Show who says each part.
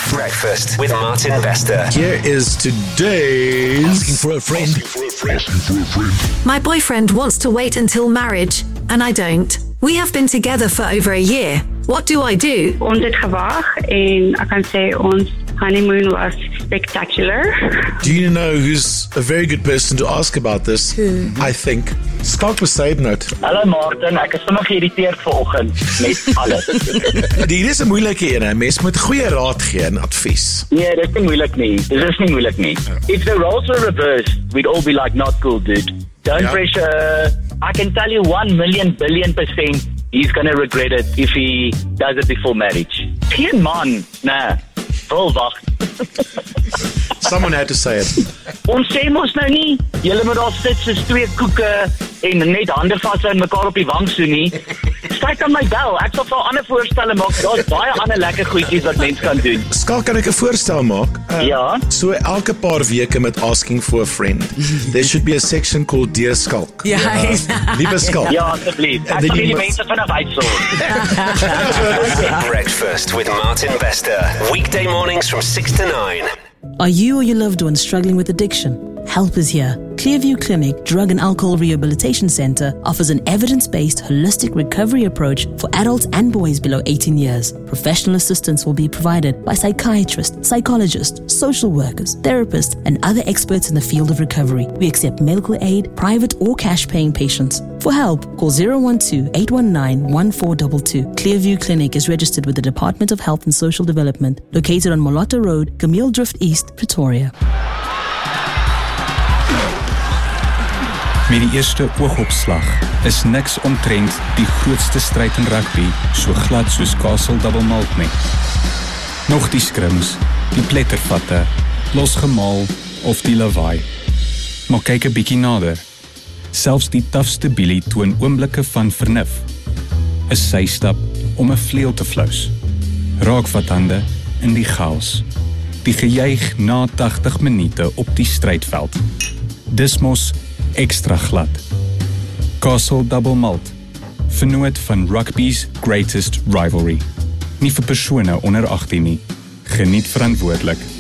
Speaker 1: Breakfast with Martin Bester.
Speaker 2: Here is today's
Speaker 3: Asking for a friend.
Speaker 4: My boyfriend wants to wait until marriage, and I don't. We have been together for over a year. What do I do?
Speaker 5: Ons het gewag en ek kan sê ons honeymoon was spectacular.
Speaker 2: Do you know who's a very good person to ask about this? I think. Skalk Besaidnout.
Speaker 6: Hallo Martin, ek is sommer geïrriteerd vanoggend met alles.
Speaker 2: Hier is 'n moeilike een. Mens moet goeie raad gee en advies.
Speaker 6: Nee, dit is nie moeilik nie. Dit is nie moeilik nie. If the roles were reversed, we'd all be like, not cool, dude. Don't pressure. I can tell you 1,000,000,000,000% he's going to regret it if he does it before marriage. Geen man, nee. Vol wag.
Speaker 2: Someone had to say it.
Speaker 6: Ons sê mos nou nie, julle moet daar sit soos twee koeke en net hande vashou en mekaar op die wang soen nie. Kyk aan my bel, ek sal vir ander voorstelle maak. Daar's baie ander lekker goedjies wat mens kan doen.
Speaker 2: Skalk, kan ek 'n voorstel maak?
Speaker 6: Ja.
Speaker 2: So elke paar weke met asking for a friend. There should be a section called Dear Skalk.
Speaker 4: Yes.
Speaker 2: Liewe Skalk.
Speaker 6: Ja, asseblief. Ek
Speaker 2: then
Speaker 6: sal
Speaker 2: you
Speaker 6: die
Speaker 2: must-
Speaker 6: mense vinnig uitsorg.
Speaker 1: Breakfast with Martin Bester. Weekday mornings from 6 to 9.
Speaker 7: Are you or your loved one struggling with addiction? Help is here. Clearview Clinic Drug and Alcohol Rehabilitation Center offers an evidence-based holistic recovery approach for adults and boys below 18 years. Professional assistance will be provided by psychiatrists, psychologists, social workers, therapists, and other experts in the field of recovery. We accept medical aid, private or cash-paying patients. For help, call 012-819-1422. Clearview Clinic is registered with the Department of Health and Social Development, located on Molotta Road, Camille Drift East, Pretoria.
Speaker 8: Met die eerste oogopslag is niks omtrent die grootste stryd in rugby so glad soos Castle Double Malt nie. Nog die skrims, die plettervatte, losgemaal of die lawaai. Maar kyk 'n bietjie nader. Selfs die tafste bielie toon oomblikke van vernuf. 'n Systap om 'n vleuel te flous. Raak wat hande in die chaos. Die gejuig na 80 minute op die strydveld. Dis mos extra glad. Castle Double Malt, vernoot van rugby's greatest rivalry. Nie vir persone onder 18 nie. Geniet verantwoordelik.